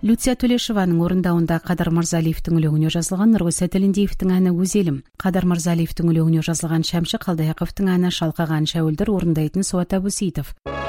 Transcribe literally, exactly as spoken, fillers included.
Люция Төлешеваның орындауында Қадар Мырзалиевтің өлеңіне жазылған Нұрғиса Тілендиевтің әні «Өз елім». Қадар Мырзалиевтің өлеңіне жазылған Шәмші Қалдаяқовтың әні «Шалқаған шәуілдір» орындайтын Суат Абусеитов.